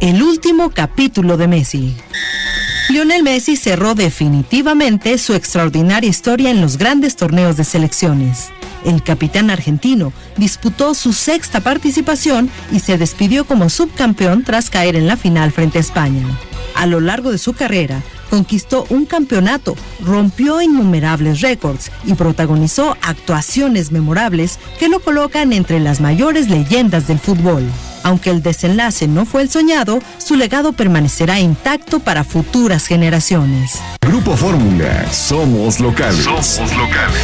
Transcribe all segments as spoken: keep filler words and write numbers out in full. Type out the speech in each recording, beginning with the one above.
El último capítulo de Messi. Lionel Messi cerró definitivamente su extraordinaria historia en los grandes torneos de selecciones. El capitán argentino disputó su sexta participación y se despidió como subcampeón tras caer en la final frente a España. A lo largo de su carrera, conquistó un campeonato, rompió innumerables récords y protagonizó actuaciones memorables que lo colocan entre las mayores leyendas del fútbol. Aunque el desenlace no fue el soñado, su legado permanecerá intacto para futuras generaciones. Grupo Fórmula, somos locales. Somos locales.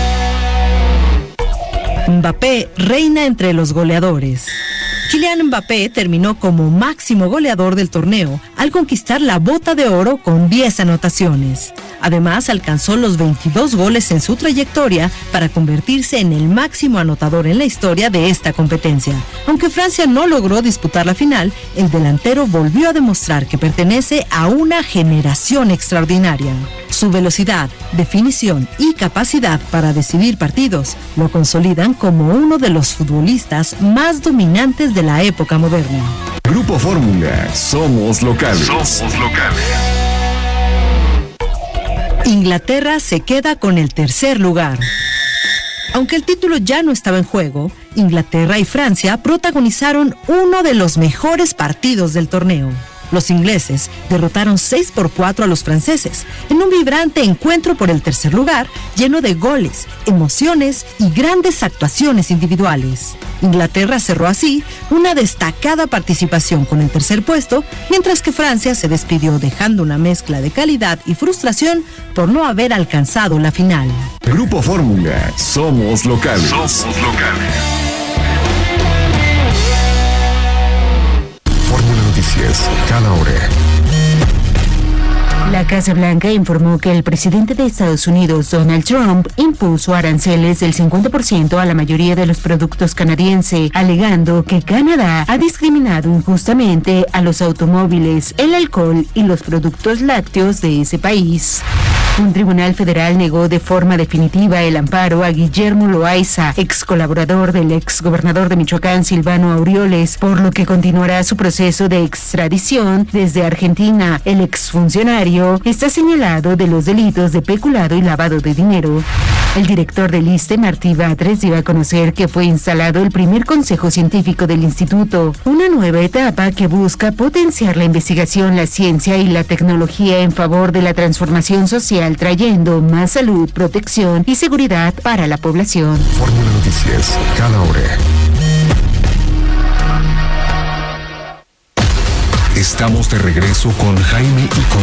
Mbappé reina entre los goleadores. Kylian Mbappé terminó como máximo goleador del torneo al conquistar la Bota de Oro con diez anotaciones. Además, alcanzó los veintidós goles en su trayectoria para convertirse en el máximo anotador en la historia de esta competencia. Aunque Francia no logró disputar la final, el delantero volvió a demostrar que pertenece a una generación extraordinaria. Su velocidad, definición y capacidad para decidir partidos lo consolidan como uno de los futbolistas más dominantes de la época moderna. Grupo Fórmula, somos locales. Somos locales. Inglaterra se queda con el tercer lugar. Aunque el título ya no estaba en juego, Inglaterra y Francia protagonizaron uno de los mejores partidos del torneo. Los ingleses derrotaron seis por cuatro a los franceses en un vibrante encuentro por el tercer lugar lleno de goles, emociones y grandes actuaciones individuales. Inglaterra cerró así una destacada participación con el tercer puesto, mientras que Francia se despidió dejando una mezcla de calidad y frustración por no haber alcanzado la final. Grupo Fórmula, somos locales. Somos locales. Noticias, cada hora. La Casa Blanca informó que el presidente de Estados Unidos, Donald Trump, impuso aranceles del cincuenta por ciento a la mayoría de los productos canadienses, alegando que Canadá ha discriminado injustamente a los automóviles, el alcohol y los productos lácteos de ese país. Un tribunal federal negó de forma definitiva el amparo a Guillermo Loaiza, ex colaborador del ex gobernador de Michoacán, Silvano Aureoles, por lo que continuará su proceso de extradición desde Argentina. El exfuncionario está señalado de los delitos de peculado y lavado de dinero. El director del ISSSTE, Martí Batres, dio a conocer que fue instalado el primer consejo científico del instituto, una nueva etapa que busca potenciar la investigación, la ciencia y la tecnología en favor de la transformación social, trayendo más salud, protección y seguridad para la población. Fórmula Noticias, cada hora. Estamos de regreso con Jaime y con